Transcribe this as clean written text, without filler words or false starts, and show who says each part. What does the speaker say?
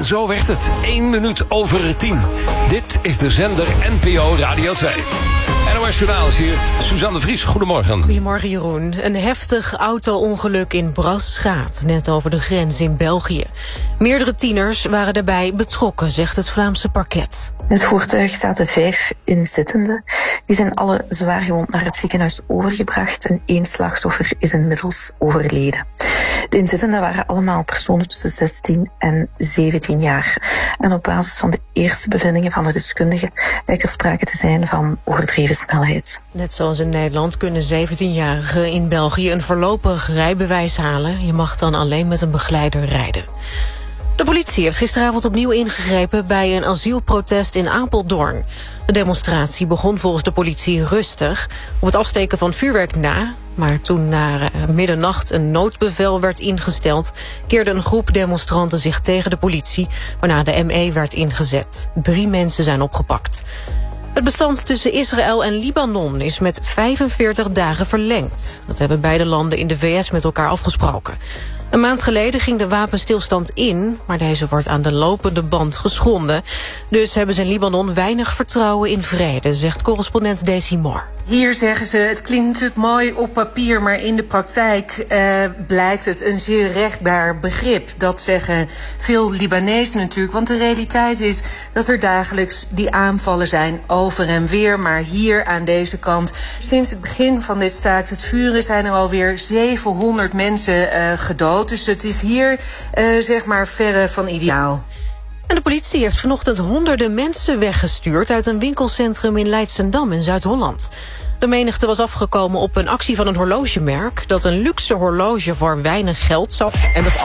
Speaker 1: En zo werd het. 1 minuut over 10. Dit is de zender NPO Radio 2. NOS Journaal is hier. Suzanne de Vries, goedemorgen.
Speaker 2: Goedemorgen Jeroen. Een heftig auto-ongeluk in Braschaat, net over de grens in België. Meerdere tieners waren daarbij betrokken, zegt het Vlaamse parket.
Speaker 3: In het voertuig zaten 5 inzittenden. Die zijn alle zwaar gewond naar het ziekenhuis overgebracht en 1 slachtoffer is inmiddels overleden. De inzittenden waren allemaal personen tussen 16 en 17 jaar. En op basis van de eerste bevindingen van de deskundigen lijkt er sprake te zijn van overdreven snelheid.
Speaker 2: Net zoals in Nederland kunnen 17-jarigen in België een voorlopig rijbewijs halen. Je mag dan alleen met een begeleider rijden. De politie heeft gisteravond opnieuw ingegrepen bij een asielprotest in Apeldoorn. De demonstratie begon volgens de politie rustig, op het afsteken van vuurwerk na. Maar toen na middernacht een noodbevel werd ingesteld, keerde een groep demonstranten zich tegen de politie, waarna de ME werd ingezet. 3 mensen zijn opgepakt. Het bestand tussen Israël en Libanon is met 45 dagen verlengd. Dat hebben beide landen in de VS met elkaar afgesproken. Een maand geleden ging de wapenstilstand in, maar deze wordt aan de lopende band geschonden. Dus hebben ze in Libanon weinig vertrouwen in vrede, zegt correspondent Daisy Moore.
Speaker 4: Hier zeggen ze, het klinkt natuurlijk mooi op papier, maar in de praktijk blijkt het een zeer rechtbaar begrip. Dat zeggen veel Libanezen natuurlijk, want de realiteit is dat er dagelijks die aanvallen zijn over en weer. Maar hier aan deze kant, sinds het begin van dit staakt het vuren zijn er alweer 700 mensen gedood. Dus het is hier zeg maar verre van ideaal.
Speaker 2: En de politie heeft vanochtend honderden mensen weggestuurd uit een winkelcentrum in Leidschendam in Zuid-Holland. De menigte was afgekomen op een actie van een horlogemerk dat een luxe horloge voor weinig geld zag en dat